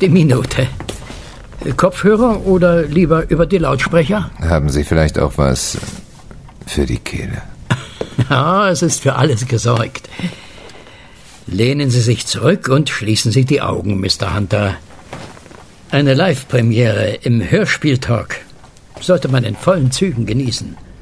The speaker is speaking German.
die Minute. Kopfhörer oder lieber über die Lautsprecher? Haben Sie vielleicht auch was für die Kehle? Ja, es ist für alles gesorgt. Lehnen Sie sich zurück und schließen Sie die Augen, Mr. Hunter. Eine Live-Premiere im Hörspieltalk sollte man in vollen Zügen genießen.